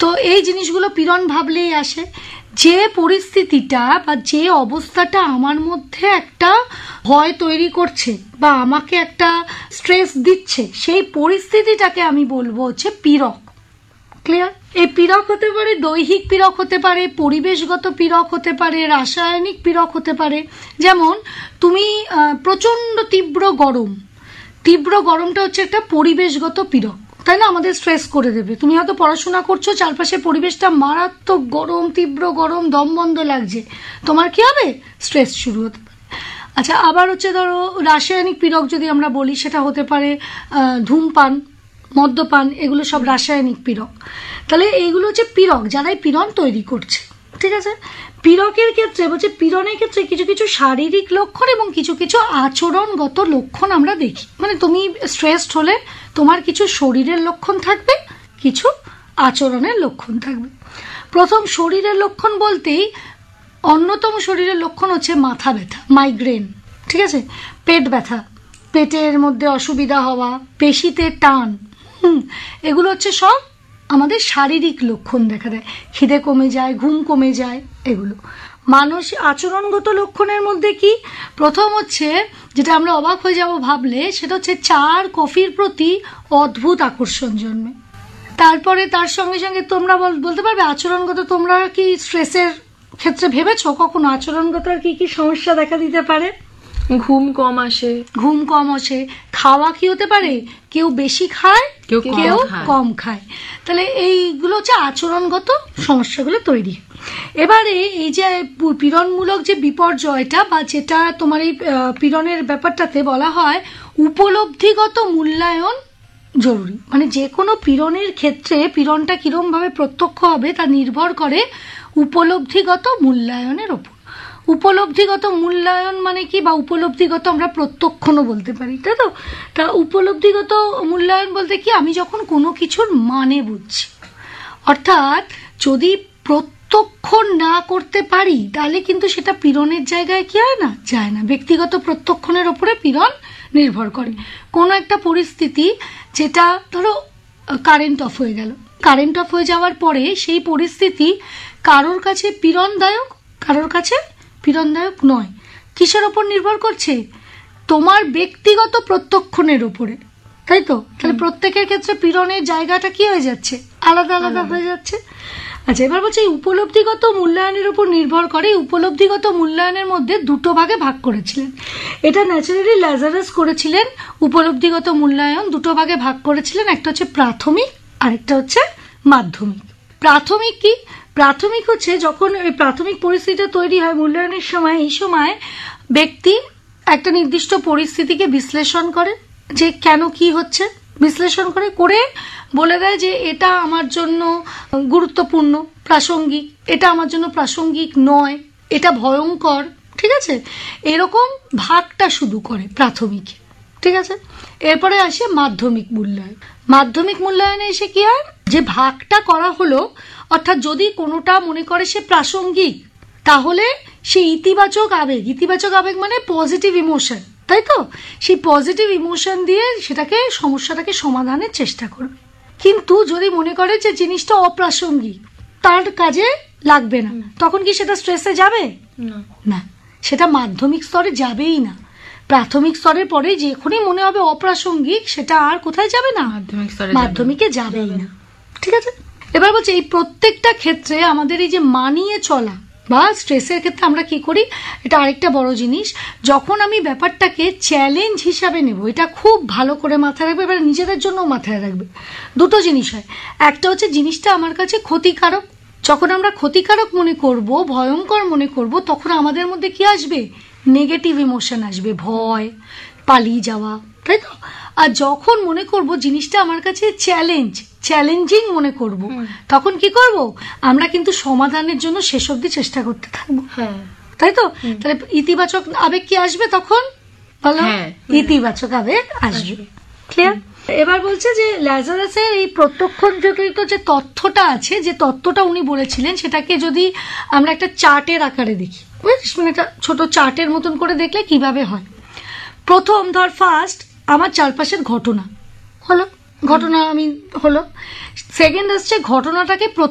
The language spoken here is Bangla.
তো এই জিনিসগুলো পীড়ন ভাবলেই আসে। যে পরিস্থিতিটা বা যে অবস্থাটা আমার মধ্যে একটা ভয় তৈরি করছে বা আমাকে একটা স্ট্রেস দিচ্ছে, সেই পরিস্থিতিটাকে আমি বলবো হচ্ছে পীড়ক। ক্লিয়ার? এই পীড়ক হতে পারে দৈহিক পীড়ক, হতে পারে পরিবেশগত পীড়ক, হতে পারে রাসায়নিক পীড়ক, হতে পারে যেমন তুমি প্রচন্ড তীব্র গরমটা হচ্ছে একটা পরিবেশগত পীড়ক, তাই না? আমাদের স্ট্রেস করে দেবে। তুমি হয়তো পড়াশোনা করছো, চারপাশে পরিবেশটা মারাত্মক গরম, তীব্র গরম, দম বন্ধ লাগছে, তোমার কি হবে? স্ট্রেস শুরু হতে পারে। আচ্ছা, আবার হচ্ছে ধরো রাসায়নিক পীড়ক যদি আমরা বলি, সেটা হতে পারে ধূমপান, মদ্যপান, এগুলো সব রাসায়নিক পীড়ক। তাহলে এইগুলো হচ্ছে পীড়ক, যারাই পীড়ন তৈরি করছে। ঠিক আছে? পীড়কের ক্ষেত্রে বলছে, পীড়নের ক্ষেত্রে কিছু কিছু শারীরিক লক্ষণ এবং কিছু কিছু আচরণগত লক্ষণ আমরা দেখি। মানে তুমি স্ট্রেসড হলে তোমার কিছু শরীরের লক্ষণ থাকবে, কিছু আচরণের লক্ষণ থাকবে। প্রথম শরীরের লক্ষণ বলতেই অন্যতম শরীরের লক্ষণ হচ্ছে মাথা ব্যথা, মাইগ্রেন। ঠিক আছে? পেট ব্যথা, পেটের মধ্যে অসুবিধা হওয়া, পেশিতে টান, এগুলো হচ্ছে সব আমাদের শারীরিক লক্ষণ দেখা দেয়। খিদে কমে যায়, ঘুম কমে যায়, এগুলো। মানসিক আচরণগত লক্ষণের মধ্যে কি? প্রথম হচ্ছে, যেটা আমরা অবাক হয়ে যাব ভাবলে, সেটা হচ্ছে চার কফির প্রতি অদ্ভুত আকর্ষণ জন্মে। তারপরে তার সঙ্গে সঙ্গে তোমরা বলতে পারবে আচরণগত, তোমরা কি স্ট্রেসের ক্ষেত্রে ভেবেছো কখনো আচরণগত আর কি কি সমস্যা দেখা দিতে পারে? ঘুম কম আসে। খাওয়া কি হতে পারে? কেউ বেশি খায়, কেউ কম খায়। তাহলে এইগুলো হচ্ছে আচরণগত সমস্যাগুলো তৈরি। এবারে এই যে পীড়নমূলক যে বিপর্যয়টা বা যেটা তোমার এই পীড়নের ব্যাপারটাতে বলা হয় উপলব্ধিগত মূল্যায়ন জরুরি। মানে যে কোনো পীড়নের ক্ষেত্রে পীড়নটা কিরম ভাবে প্রত্যক্ষ হবে তা নির্ভর করে উপলব্ধিগত মূল্যায়নের ওপর। উপলব্ধিগত মূল্যায়ন মানে কি, বা উপলব্ধিগত আমরা প্রত্যক্ষণও বলতে পারি, তাই তো? তা উপলব্ধিগত মূল্যায়ন বলতে কি, আমি যখন কোনো কিছুর মানে বুঝছি, অর্থাৎ যদি প্রত্যক্ষ না করতে পারি তাহলে কিন্তু সেটা পীড়নের জায়গায় কি হয় না, যায় না। ব্যক্তিগত প্রত্যক্ষণের ওপরে পীড়ন নির্ভর করে। কোনো একটা পরিস্থিতি, যেটা ধরো কারেন্ট অফ হয়ে গেল, কারেন্ট অফ হয়ে যাওয়ার পরে সেই পরিস্থিতি কারোর কাছে পীড়নদায়ক, কারোর কাছে পীড়নদায়ক নয়। কিসের ওপর নির্ভর করছে? তোমার ব্যক্তিগত প্রত্যক্ষণের উপরে, তাই তো? তাহলে প্রত্যেকের ক্ষেত্রে পীড়নের জায়গাটা কি হয়ে যাচ্ছে, আলাদা আলাদা হয়ে যাচ্ছে। আচ্ছা, এবার বলছে উপলব্ধিগত মূল্যায়নের উপর নির্ভর করে। উপলব্ধিগত মূল্যায়নের মধ্যে দুটো ভাগে ভাগ করেছিলেন। এটা ন্যাচারালি ল্যাজারাস করেছিলেন। উপলব্ধিগত মূল্যায়ন দুটো ভাগে ভাগ করেছিলেন, একটা হচ্ছে প্রাথমিক, আরেকটা হচ্ছে মাধ্যমিক। প্রাথমিক কি? প্রাথমিক হচ্ছে যখন ওই প্রাথমিক পরিস্থিতিটা তৈরি হয় মূল্যায়নের সময়, এই সময় ব্যক্তি একটা নির্দিষ্ট পরিস্থিতিকে বিশ্লেষণ করে, যে কেন কি হচ্ছে বিশ্লেষণ করে বলে দেয় যে এটা আমার জন্য গুরুত্বপূর্ণ, প্রাসঙ্গিক, এটা আমার জন্য প্রাসঙ্গিক নয়, এটা ভয়ঙ্কর। ঠিক আছে? এরকম ভাগটা শুধু করে প্রাথমিক। ঠিক আছে? এরপরে আসে মাধ্যমিক মূল্যায়ন। মাধ্যমিক মূল্যায়নে এসে কি হয়, যে ভাগটা করা হলো, অর্থাৎ যদি কোনোটা মনে করে সে প্রাসঙ্গিক, তাহলে সে ইতিবাচক আবেগ মানে পজিটিভ ইমোশন, তাই তো? সেই পজিটিভ ইমোশন দিয়ে সমস্যাটাকে সমাধানের চেষ্টা করবে। কিন্তু যদি মনে করে যে জিনিসটা অপ্রাসঙ্গিক, তার কাজে লাগবে না, তখন কি সেটা স্ট্রেসে যাবে? না, সেটা মাধ্যমিক স্তরে যাবেই না। প্রাথমিক স্তরের পরে যখনই মনে হবে অপ্রাসঙ্গিক, সেটা আর কোথায় যাবে না, মাধ্যমিকে যাবেই না। ঠিক আছে? এবার বলছে এই প্রত্যেকটা ক্ষেত্রে আমাদের এই যে মানিয়ে চলা বা স্ট্রেসের ক্ষেত্রে আমরা কি করি, এটা আরেকটা বড় জিনিস। যখন আমি ব্যাপারটাকে চ্যালেঞ্জ হিসাবে নেব, এটা খুব ভালো করে মাথায় রাখবে, এবার নিজেদের জন্য মাথায় রাখবে। দুটো জিনিস হয়, একটা হচ্ছে জিনিসটা আমার কাছে ক্ষতিকারক। যখন আমরা ক্ষতিকারক মনে করব, ভয়ঙ্কর মনে করব, তখন আমাদের মধ্যে কি আসবে, নেগেটিভ ইমোশন আসবে, ভয়, পালিয়ে যাওয়া, তাই তো? আর যখন মনে করব জিনিসটা আমার কাছে চ্যালেঞ্জিং মনে করব, তখন কি করব, আমরা কিন্তু সমাধানের জন্য শেষ অবধি চেষ্টা করতে থাকবো। তাই তো? তাহলে ইতিবাচক আবেগ কি আসবে তখন, বলো? ইতিবাচক আবেগ আসবে। ক্লিয়ার? এবার বলছে যে ল্যাজারাসের এই প্রত্যক্ষজনিত যে তথ্যটা আছে, যে তত্ত্বটা উনি বলেছিলেন, সেটাকে যদি আমরা একটা চার্টের আকারে দেখি, বুঝেছিস, মানে একটা ছোট চার্টের মতন করে দেখলে কিভাবে হয়। প্রথম ধর ফার্স্ট আমার চারপাশের ঘটনা হলো, সেকেন্ড আসছে ঘটনাটাকে